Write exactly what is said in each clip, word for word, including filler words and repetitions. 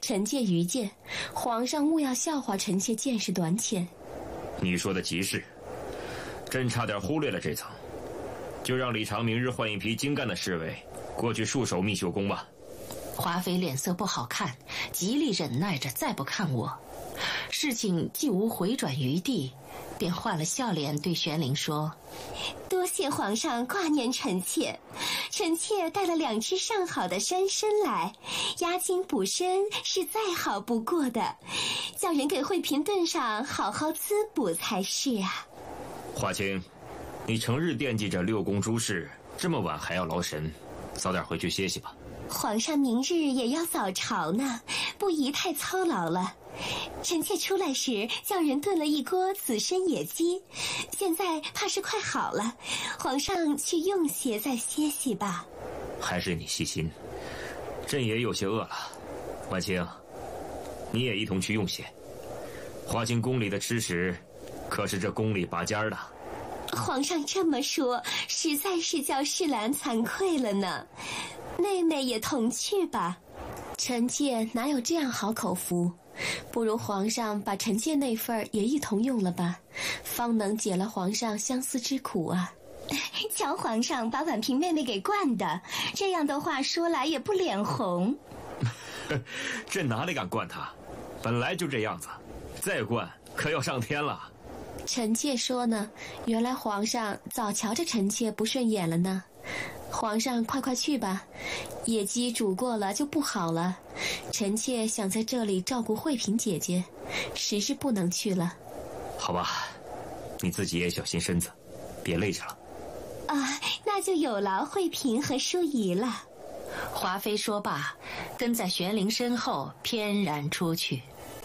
臣妾愚见，皇上勿要笑话臣妾见识短浅。 你说的极是，朕差点忽略了这层，就让李长明日换一批精干的侍卫过去戍守密绣宫吧。 华妃脸色不好看，极力忍耐着再不看我。事情既无回转余地，便换了笑脸对玄灵说： 多谢皇上挂念臣妾，臣妾带了两只上好的山参来，压惊补身是再好不过的，叫人给惠嫔炖上好好滋补才是啊。 华清，你成日惦记着六宫诸事，这么晚还要劳神，早点回去歇息吧。 皇上明日也要早朝呢，不宜太操劳了。臣妾出来时叫人炖了一锅紫参野鸡，现在怕是快好了，皇上去用些再歇息吧。 还是你细心，朕也有些饿了。婉清，你也一同去用些。华清宫里的吃食可是这宫里拔尖的。 皇上这么说，实在是叫侍郎惭愧了呢。妹妹也同去吧。臣妾哪有这样好口福，不如皇上把臣妾那份儿也一同用了吧，方能解了皇上相思之苦啊。瞧皇上把婉嫔妹妹给惯的，这样的话说来也不脸红。 朕哪里敢惯她，本来就这样子，再惯可要上天了。 臣妾说呢，原来皇上早瞧着臣妾不顺眼了呢。皇上快快去吧，野鸡煮过了就不好了，臣妾想在这里照顾惠嫔姐姐，实是不能去了。 好吧，你自己也小心身子，别累着了。 啊，那就有劳惠嫔和淑仪了。 华妃说罢，跟在玄灵身后翩然出去。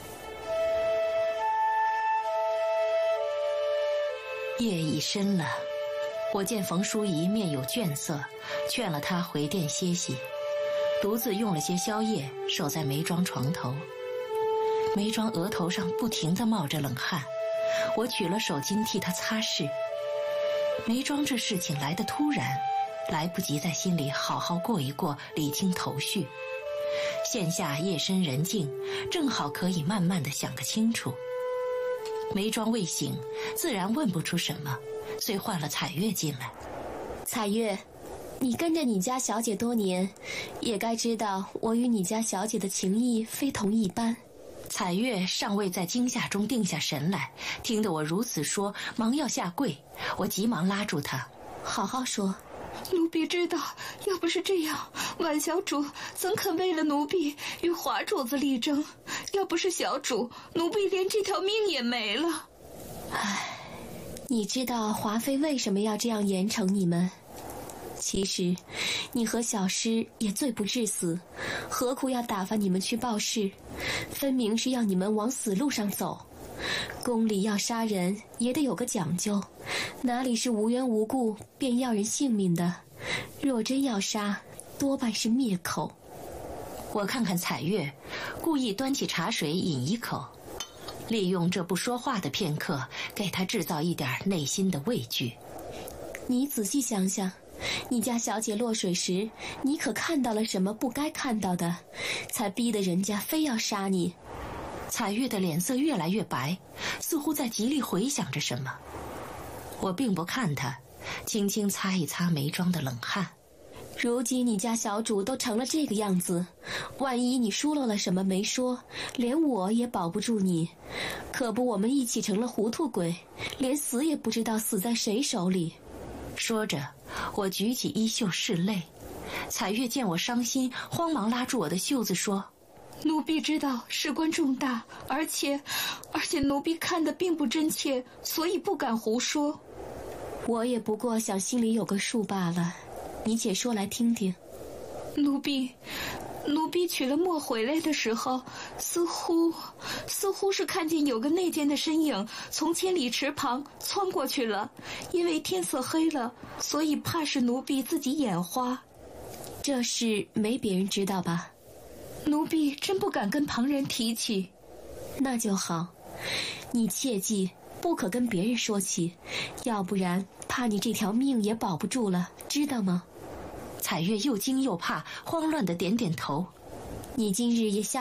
夜已深了，我见冯淑仪面有倦色，劝了她回殿歇息，独自用了些宵夜，守在眉庄床头。眉庄额头上不停地冒着冷汗，我取了手巾替她擦拭。眉庄这事情来得突然，来不及在心里好好过一过，理清头绪。现下夜深人静，正好可以慢慢地想个清楚。眉庄未醒，自然问不出什么，遂唤了彩月进来。 彩月，你跟着你家小姐多年，也该知道我与你家小姐的情谊非同一般。 彩月尚未在惊吓中定下神来，听得我如此说，忙要下跪，我急忙拉住她。 好好说。 奴婢知道，要不是这样，婉小主怎肯为了奴婢与华主子力争？要不是小主，奴婢连这条命也没了。 唉，你知道华妃为什么要这样严惩你们？其实你和小师也罪不至死，何苦要打发你们去报事？分明是要你们往死路上走。宫里要杀人也得有个讲究，哪里是无缘无故便要人性命的？若真要杀，多半是灭口。 我看看彩月，故意端起茶水饮一口，利用这不说话的片刻，给他制造一点内心的畏惧。 你仔细想想，你家小姐落水时，你可看到了什么不该看到的，才逼得人家非要杀你？ 彩月的脸色越来越白，似乎在极力回想着什么。我并不看她，轻轻擦一擦眉庄的冷汗。 如今你家小主都成了这个样子，万一你疏漏了什么没说，连我也保不住你，可不我们一起成了糊涂鬼，连死也不知道死在谁手里。 说着，我举起衣袖拭泪。彩月见我伤心，慌忙拉住我的袖子说： 奴婢知道事关重大，而且而且奴婢看得并不真切，所以不敢胡说。 我也不过想心里有个数罢了，你且说来听听。 奴婢奴婢取了墨回来的时候，似乎似乎是看见有个内奸的身影从千里池旁窜过去了，因为天色黑了，所以怕是奴婢自己眼花。 这事没别人知道吧？ 奴婢真不敢跟旁人提起。 那就好，你切记不可跟别人说起，要不然怕你这条命也保不住了，知道吗？ 彩月又惊又怕，慌乱地点点头。 你今日也下